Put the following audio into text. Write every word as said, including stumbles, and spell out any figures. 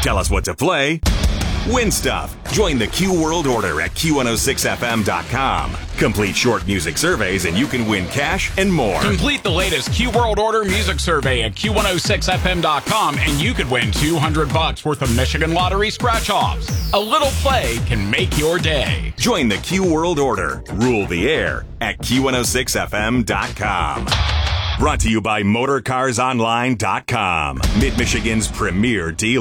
Tell us what to play. Win stuff. Join the Q World Order at Q one oh six F M dot com. Complete short music surveys and you can win cash and more. Complete the latest Q World Order music survey at Q one oh six F M dot com and you could win two hundred bucks worth of Michigan Lottery scratch-offs. A little play can make your day. Join the Q World Order. Rule the air at Q one oh six F M dot com. Brought to you by Motor Cars Online dot com, Mid-Michigan's premier dealer.